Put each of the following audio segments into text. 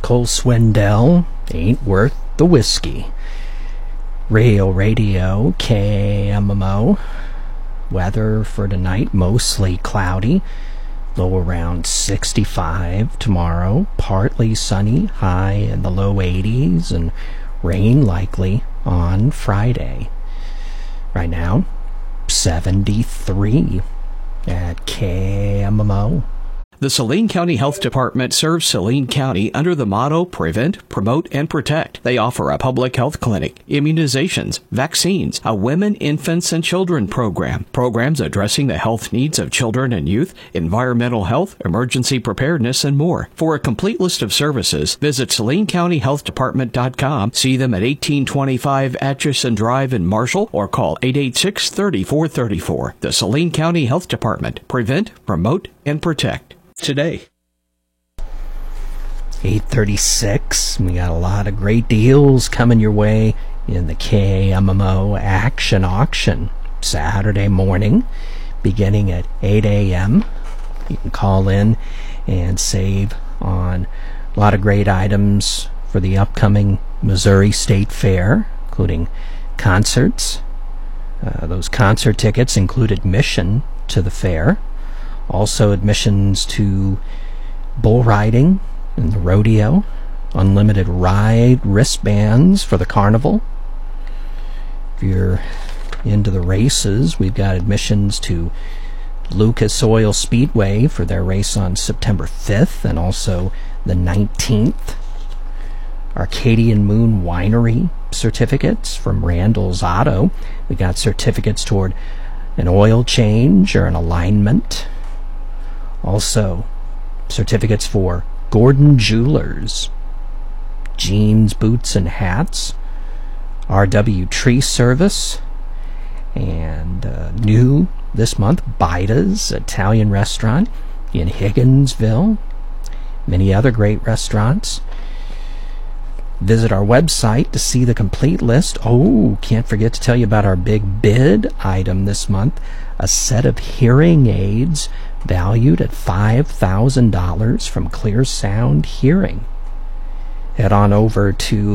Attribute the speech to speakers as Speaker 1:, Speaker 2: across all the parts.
Speaker 1: Cole Swindell, Ain't Worth the Whiskey. Real Radio, KMMO. Weather for tonight, mostly cloudy. Low around 65 tomorrow. Partly sunny, high in the low 80s, and rain likely on Friday. Right now, 73 at KMMO.
Speaker 2: The Saline County Health Department serves Saline County under the motto Prevent, Promote, and Protect. They offer a public health clinic, immunizations, vaccines, a women, infants, and children program, programs addressing the health needs of children and youth, environmental health, emergency preparedness, and more. For a complete list of services, visit SalineCountyHealthDepartment.com, see them at 1825 Atchison Drive in Marshall, or call 886-3434. The Saline County Health Department. Prevent, Promote, and Protect. Today.
Speaker 1: 8:36. We got a lot of great deals coming your way in the KMMO Action Auction Saturday morning, beginning at 8 a.m. You can call in and save on a lot of great items for the upcoming Missouri State Fair, including concerts. Those concert tickets include admission to the fair. Also admissions to bull riding and the rodeo, unlimited ride wristbands for the carnival. If you're into the races, we've got admissions to Lucas Oil Speedway for their race on September 5th and also the 19th. Arcadian Moon Winery certificates from Randall's Auto. We got certificates toward an oil change or an alignment. Also, certificates for Gordon Jewelers, jeans, boots, and hats, RW Tree Service, and new this month, Bida's Italian Restaurant in Higginsville, many other great restaurants. Visit our website to see the complete list. Oh, can't forget to tell you about our big bid item this month, a set of hearing aids valued at $5,000 from Clear Sound Hearing. Head on over to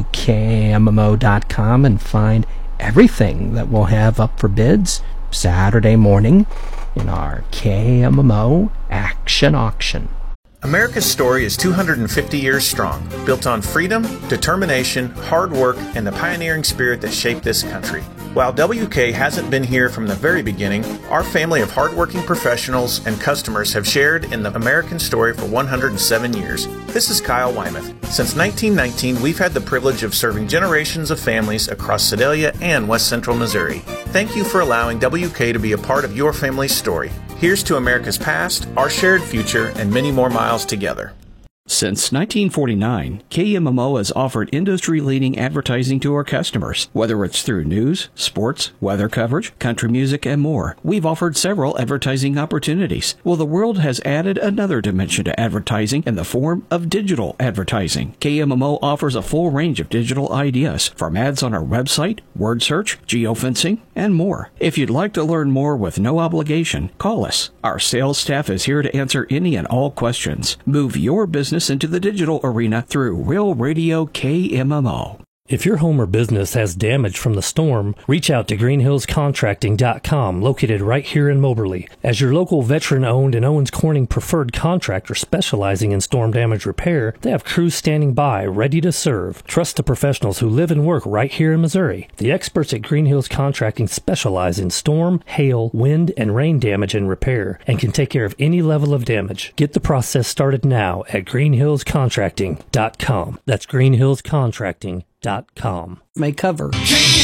Speaker 1: KMMO.com and find everything that we'll have up for bids Saturday morning in our KMMO Action Auction.
Speaker 3: America's story is 250 years strong, built on freedom, determination, hard work, and the pioneering spirit that shaped this country. While WK hasn't been here from the very beginning, our family of hardworking professionals and customers have shared in the American story for 107 years. This is Kyle Wymuth. Since 1919, we've had the privilege of serving generations of families across Sedalia and West Central Missouri. Thank you for allowing WK to be a part of your family's story. Here's to America's past, our shared future, and many more miles together.
Speaker 2: Since 1949, KMMO has offered industry-leading advertising to our customers. Whether it's through news, sports, weather coverage, country music, and more, we've offered several advertising opportunities. Well, the world has added another dimension to advertising in the form of digital advertising. KMMO offers a full range of digital ideas, from ads on our website, word search, geofencing, and more. If you'd like to learn more with no obligation, call us. Our sales staff is here to answer any and all questions. Move your business into the digital arena through Real Radio KMMO.
Speaker 4: If your home or business has damage from the storm, reach out to greenhillscontracting.com, located right here in Moberly. As your local veteran-owned and Owens Corning preferred contractor specializing in storm damage repair, they have crews standing by, ready to serve. Trust the professionals who live and work right here in Missouri. The experts at Green Hills Contracting specialize in storm, hail, wind, and rain damage and repair, and can take care of any level of damage. Get the process started now at greenhillscontracting.com. That's greenhillscontracting.com.
Speaker 1: May cover.